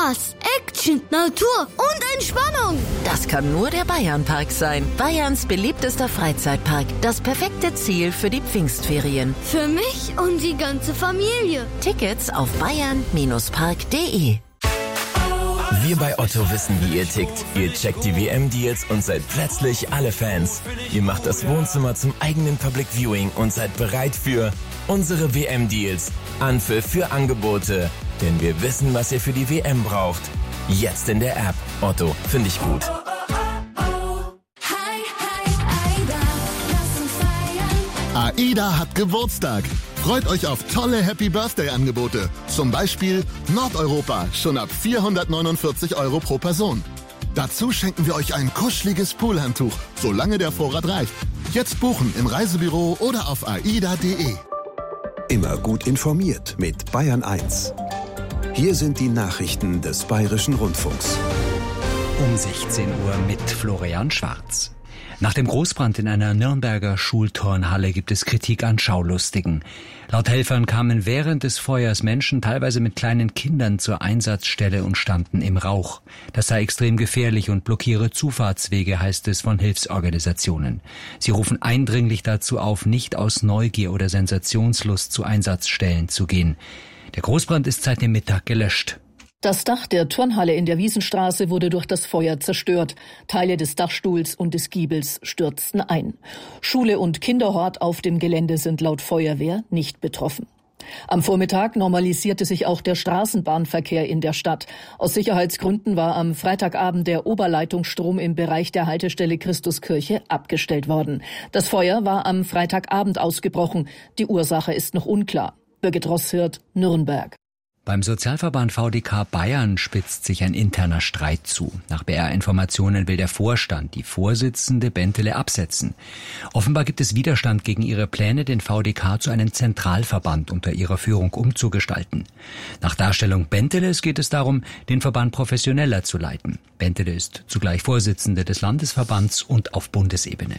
Spaß, Action, Natur und Entspannung. Das kann nur der Bayernpark sein. Bayerns beliebtester Freizeitpark. Das perfekte Ziel für die Pfingstferien. Für mich und die ganze Familie. Tickets auf bayern-park.de. Wir bei Otto wissen, wie ihr tickt. Ihr checkt die WM-Deals und seid plötzlich alle Fans. Ihr macht das Wohnzimmer zum eigenen Public Viewing und seid bereit für unsere WM-Deals. Anpfiff für Angebote. Denn wir wissen, was ihr für die WM braucht. Jetzt in der App. Otto, finde ich gut. AIDA hat Geburtstag. Freut euch auf tolle Happy-Birthday-Angebote. Zum Beispiel Nordeuropa, schon ab 449 € pro Person. Dazu schenken wir euch ein kuscheliges Poolhandtuch, solange der Vorrat reicht. Jetzt buchen im Reisebüro oder auf aida.de. Immer gut informiert mit Bayern 1. Hier sind die Nachrichten des Bayerischen Rundfunks. Um 16 Uhr mit Florian Schwarz. Nach dem Großbrand in einer Nürnberger Schulturnhalle gibt es Kritik an Schaulustigen. Laut Helfern kamen während des Feuers Menschen, teilweise mit kleinen Kindern, zur Einsatzstelle und standen im Rauch. Das sei extrem gefährlich und blockiere Zufahrtswege, heißt es von Hilfsorganisationen. Sie rufen eindringlich dazu auf, nicht aus Neugier oder Sensationslust zu Einsatzstellen zu gehen. Der Großbrand ist seit dem Mittag gelöscht. Das Dach der Turnhalle in der Wiesenstraße wurde durch das Feuer zerstört. Teile des Dachstuhls und des Giebels stürzten ein. Schule und Kinderhort auf dem Gelände sind laut Feuerwehr nicht betroffen. Am Vormittag normalisierte sich auch der Straßenbahnverkehr in der Stadt. Aus Sicherheitsgründen war am Freitagabend der Oberleitungsstrom im Bereich der Haltestelle Christuskirche abgestellt worden. Das Feuer war am Freitagabend ausgebrochen. Die Ursache ist noch unklar. Birgit Rosshirt, Nürnberg. Beim Sozialverband VDK Bayern spitzt sich ein interner Streit zu. Nach BR-Informationen will der Vorstand die Vorsitzende Bentele absetzen. Offenbar gibt es Widerstand gegen ihre Pläne, den VDK zu einem Zentralverband unter ihrer Führung umzugestalten. Nach Darstellung Benteles geht es darum, den Verband professioneller zu leiten. Bentele ist zugleich Vorsitzende des Landesverbands und auf Bundesebene.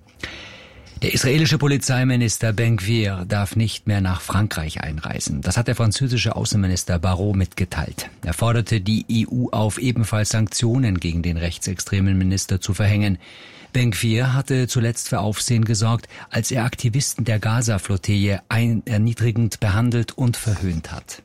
Der israelische Polizeiminister Ben-Gvir darf nicht mehr nach Frankreich einreisen. Das hat der französische Außenminister Barrot mitgeteilt. Er forderte die EU auf, ebenfalls Sanktionen gegen den rechtsextremen Minister zu verhängen. Ben-Gvir hatte zuletzt für Aufsehen gesorgt, als er Aktivisten der Gaza-Flottille erniedrigend behandelt und verhöhnt hat.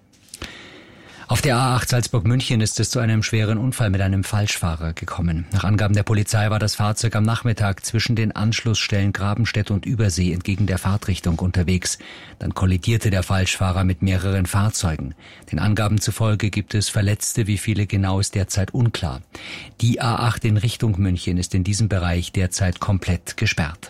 Auf der A8 Salzburg-München ist es zu einem schweren Unfall mit einem Falschfahrer gekommen. Nach Angaben der Polizei war das Fahrzeug am Nachmittag zwischen den Anschlussstellen Grabenstedt und Übersee entgegen der Fahrtrichtung unterwegs. Dann kollidierte der Falschfahrer mit mehreren Fahrzeugen. Den Angaben zufolge gibt es Verletzte, wie viele genau ist derzeit unklar. Die A8 in Richtung München ist in diesem Bereich derzeit komplett gesperrt.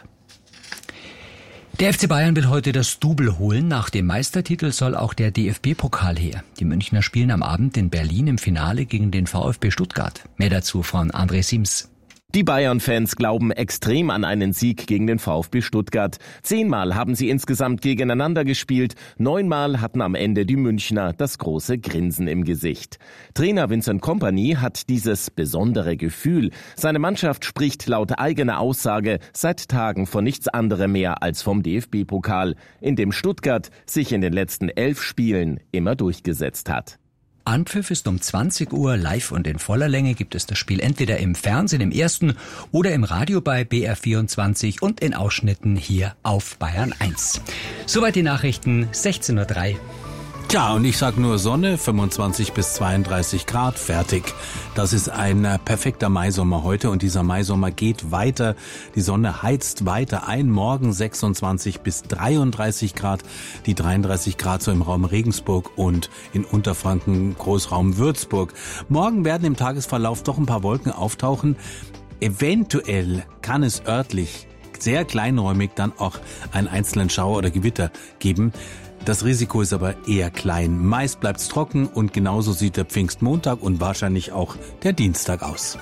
Der FC Bayern will heute das Double holen. Nach dem Meistertitel soll auch der DFB-Pokal her. Die Münchner spielen am Abend in Berlin im Finale gegen den VfB Stuttgart. Mehr dazu von André Sims. Die Bayern-Fans glauben extrem an einen Sieg gegen den VfB Stuttgart. 10-mal haben sie insgesamt gegeneinander gespielt. 9-mal hatten am Ende die Münchner das große Grinsen im Gesicht. Trainer Vincent Kompany hat dieses besondere Gefühl. Seine Mannschaft spricht laut eigener Aussage seit Tagen von nichts anderem mehr als vom DFB-Pokal, in dem Stuttgart sich in den letzten 11 Spielen immer durchgesetzt hat. Anpfiff ist um 20 Uhr. Live und in voller Länge gibt es das Spiel entweder im Fernsehen im ersten oder im Radio bei BR24 und in Ausschnitten hier auf Bayern 1. Soweit die Nachrichten, 16:03 Uhr. Tja, und ich sag nur Sonne, 25 bis 32 Grad, fertig. Das ist ein perfekter Maisommer heute und dieser Maisommer geht weiter. Die Sonne heizt weiter ein. Morgen 26 bis 33 Grad, die 33 Grad so im Raum Regensburg und in Unterfranken, Großraum Würzburg. Morgen werden im Tagesverlauf doch ein paar Wolken auftauchen. Eventuell kann es örtlich sehr kleinräumig dann auch einen einzelnen Schauer oder Gewitter geben. Das Risiko ist aber eher klein. Meist bleibt's trocken und genauso sieht der Pfingstmontag und wahrscheinlich auch der Dienstag aus.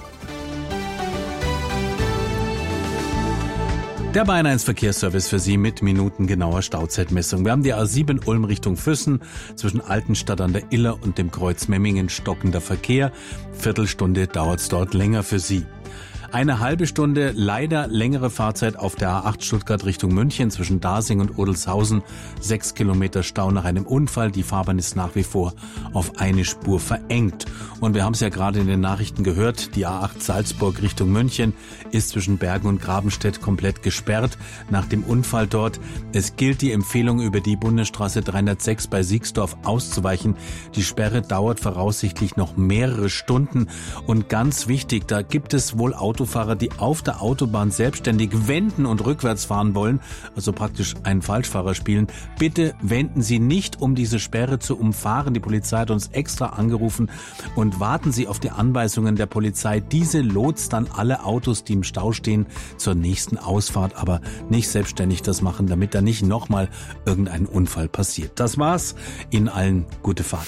Der Bayern 1 Verkehrsservice für Sie mit minutengenauer Stauzeitmessung. Wir haben die A7 Ulm Richtung Füssen, zwischen Altenstadt an der Iller und dem Kreuz Memmingen stockender Verkehr. Viertelstunde dauert's dort länger für Sie. Eine halbe Stunde leider längere Fahrzeit auf der A8 Stuttgart Richtung München zwischen Dasing und Odelshausen. 6 Kilometer Stau nach einem Unfall. Die Fahrbahn ist nach wie vor auf eine Spur verengt. Und wir haben es ja gerade in den Nachrichten gehört, die A8 Salzburg Richtung München ist zwischen Bergen und Grabenstedt komplett gesperrt nach dem Unfall dort. Es gilt die Empfehlung, über die Bundesstraße 306 bei Siegsdorf auszuweichen. Die Sperre dauert voraussichtlich noch mehrere Stunden. Und ganz wichtig, da gibt es wohl Autofahrer, die auf der Autobahn selbstständig wenden und rückwärts fahren wollen, also praktisch einen Falschfahrer spielen. Bitte wenden Sie nicht, um diese Sperre zu umfahren. Die Polizei hat uns extra angerufen und warten Sie auf die Anweisungen der Polizei. Diese lotst dann alle Autos, die im Stau stehen, zur nächsten Ausfahrt, aber nicht selbstständig das machen, damit da nicht nochmal irgendein Unfall passiert. Das war's. Ihnen allen gute Fahrt.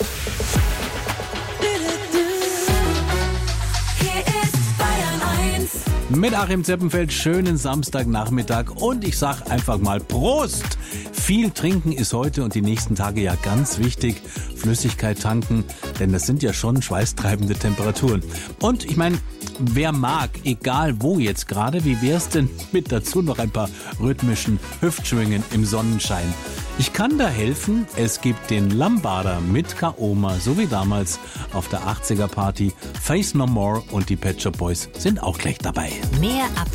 Mit Achim Zeppenfeld, schönen Samstagnachmittag und ich sag einfach mal Prost! Viel trinken ist heute und die nächsten Tage ja ganz wichtig. Flüssigkeit tanken, denn das sind ja schon schweißtreibende Temperaturen. Und ich meine, wer mag, egal wo jetzt gerade, wie wär's denn mit dazu noch ein paar rhythmischen Hüftschwingen im Sonnenschein? Ich kann da helfen. Es gibt den Lambada mit Kaoma, so wie damals auf der 80er Party. Faith No More und die Pet Shop Boys sind auch gleich dabei. Mehr ab